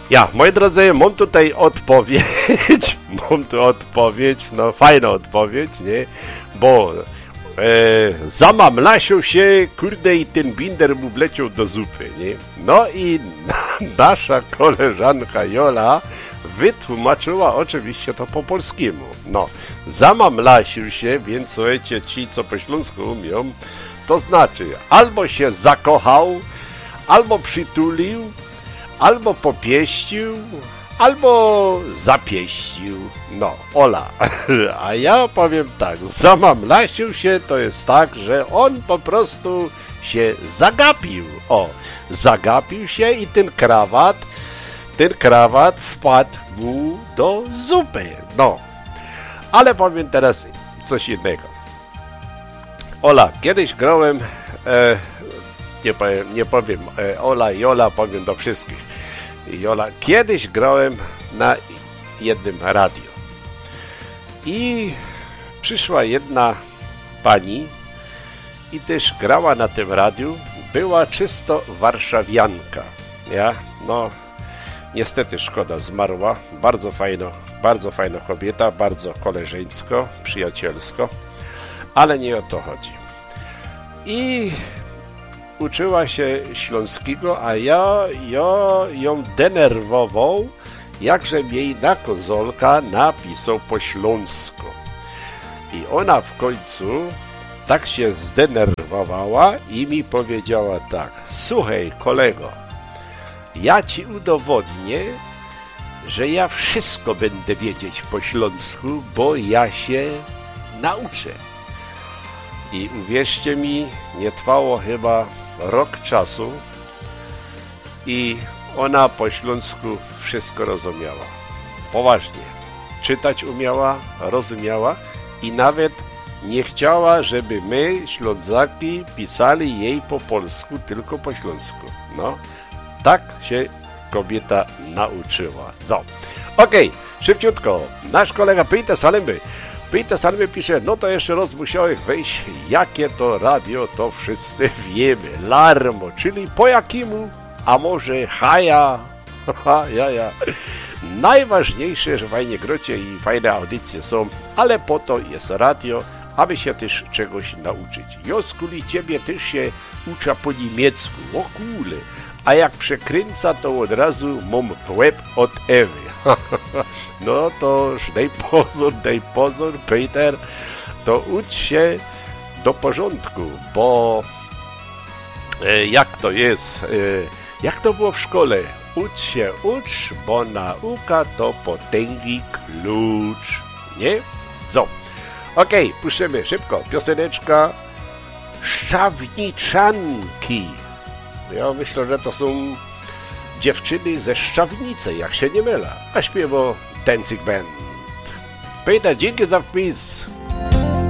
Ja, moi drodzy, mam tutaj odpowiedź, no fajna odpowiedź, nie, bo zamamlasił się, kurde, i ten binder mu wleciał do zupy, nie, no i nasza koleżanka Jola wytłumaczyła oczywiście to po polskiemu, no, zamamlasił się, więc słuchajcie, ci, co po śląsku umią, to znaczy, albo się zakochał, albo przytulił, albo popieścił, albo zapieścił. No, Ola. A ja powiem tak, zamamlasił się, to jest tak, że on po prostu się zagapił. O, zagapił się i ten krawat wpadł mu do zupy. No, ale powiem teraz coś innego. Ola, kiedyś grałem... Nie powiem Ola i Jola, powiem do wszystkich. Jola, kiedyś grałem na jednym radio i przyszła jedna pani i też grała na tym radiu, była czysto warszawianka, ja, no niestety szkoda, zmarła, bardzo fajna kobieta, bardzo koleżeńsko, przyjacielsko, ale nie o to chodzi. I uczyła się śląskiego, a ja ją denerwował, jakżem jej na konsolka napisał po śląsku. I ona w końcu tak się zdenerwowała i mi powiedziała tak: słuchaj, kolego, ja ci udowodnię, że ja wszystko będę wiedzieć po śląsku, bo ja się nauczę. I uwierzcie mi, nie trwało chyba rok czasu i ona po śląsku wszystko rozumiała. Poważnie. Czytać umiała, rozumiała i nawet nie chciała, żeby my, Ślązaki, pisali jej po polsku, tylko po śląsku. No, tak się kobieta nauczyła. So. Okej, szybciutko. Nasz kolega Peter Salmy pisze, no to jeszcze raz musiałeś wejść, jakie to radio, to wszyscy wiemy. Larmo, czyli po jakiemu, a może haja, ja. Najważniejsze, że fajnie grocie i fajne audycje są, ale po to jest radio, aby się też czegoś nauczyć. Joskuli, ciebie też się ucza po niemiecku, o kule, a jak przekręca, to od razu mam w łeb od Ewy. No toż, daj pozór, Peter, to ucz się do porządku, bo jak to jest, jak to było w szkole, ucz, bo nauka to potęgi klucz, nie? So, okej, puszczymy szybko, pioseneczka Szczawniczanki. Ja myślę, że to są dziewczyny ze Szczawnicy, jak się nie mylę, a śpiewa Dancing Band. Peter, dzięki za wpis.